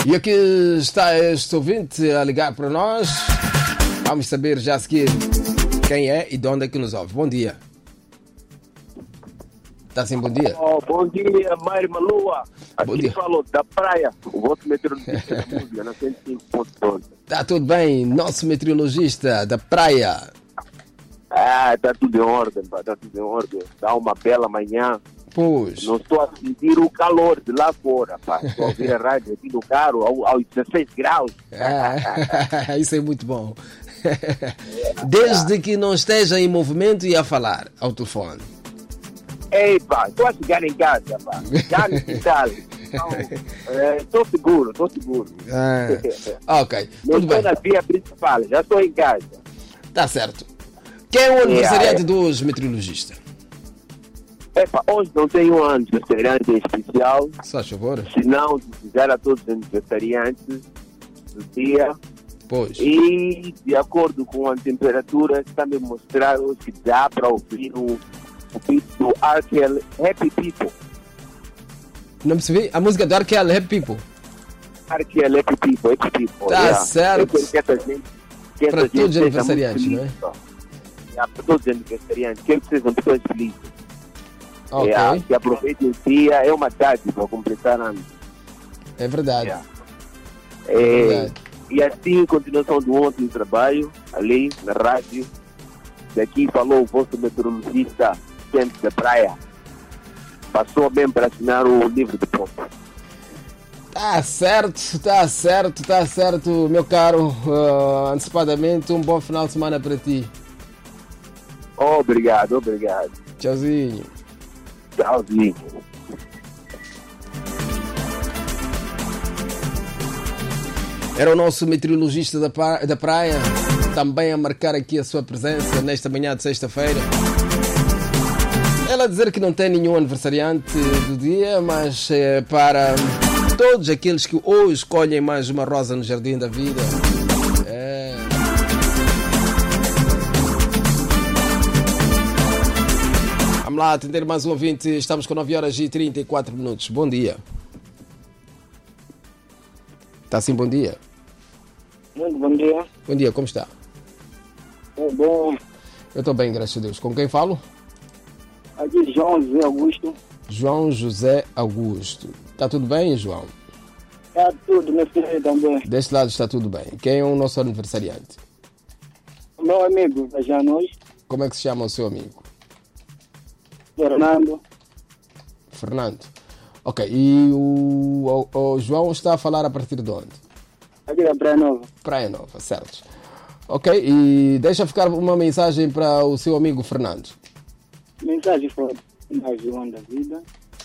E aqui está este ouvinte a ligar para nós. Vamos saber já a seguir quem é e de onde é que nos ouve. Bom dia. Está sim, bom dia. Bom dia, Mário Malua. Bom Aqui dia. falou da praia. O vosso meteorologista da música, na 105.12. Está tudo bem, nosso meteorologista da praia. Está tudo em ordem, pá. Está tudo em ordem. Dá uma bela manhã. Pois. Não estou a sentir o calor de lá fora, pá. Estou a ouvir a rádio aqui no carro aos 16 graus. Isso é muito bom. Desde que não esteja em movimento e a falar ao telefone. Ei, pá, estou a chegar em casa, pá. Já no hospital. Estou seguro. Ok, Não tudo bem. estou na via principal, já estou em casa. Está certo. Quem é o aniversariante dos meteorologistas? Epa, hoje não tenho um aniversariante em especial. Só a favor. Se não, desejar a todos os aniversariantes do dia. Pois. E, de acordo com a temperatura, está me mostrar hoje que dá para ouvir o beat do R. Happy People. Não percebi? A música do Arquel, Happy People. R. Happy People, Happy People. Tá certo. Eu quero que essa gente, Para todos os aniversariantes, não é? Para todos os aniversariantes. Quero que sejam pessoas felizes. Ok. Que aproveitem o dia. É uma tarde para completar anos. É verdade. É verdade. E assim, continuação do ótimo trabalho, ali na rádio. Daqui falou o vosso meteorologista, sempre da praia. Passou bem para assinar o livro de ponto. Tá certo, meu caro. Antecipadamente, um bom final de semana para ti. Obrigado. Tchauzinho. Tchauzinho. Era o nosso meteorologista da praia, também a marcar aqui a sua presença nesta manhã de sexta-feira. Ela a dizer que não tem nenhum aniversariante do dia, mas para todos aqueles que hoje escolhem mais uma rosa no jardim da vida. Vamos lá atender mais um ouvinte. Estamos com 9h34. Bom dia. Está sim, bom dia. Muito bom dia. Bom dia, como está? É bom. Eu estou bem, graças a Deus. Com quem falo? Aqui João José Augusto. João José Augusto. Está tudo bem, João? Está tudo, meu filho também. Deste lado está tudo bem. Quem é o nosso aniversariante? O meu amigo da Janos. Como é que se chama o seu amigo? Fernando. Ok, e o João está a falar a partir de onde? Aqui da Praia Nova. Praia Nova, certo. Ok, e deixa ficar uma mensagem para o seu amigo Fernando. Mensagem foi mais João da vida.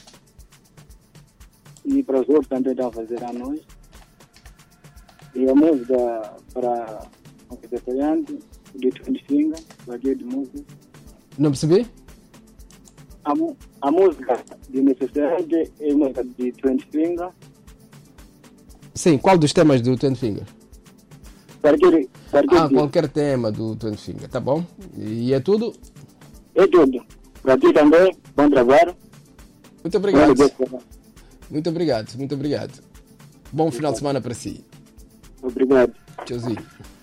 E para os outros também estão a fazer a nós. E a música para o aniversariante, de Twin Finger, aqui de música. Não percebi? A música de aniversariante é a música de Twin Finger. Sim, qual dos temas do Twin Finger? Qualquer tema do Twin Finger, tá bom? E é tudo? É tudo. Para ti também, bom trabalho. Muito obrigado. Bom final de semana para si. Obrigado. Tchauzinho.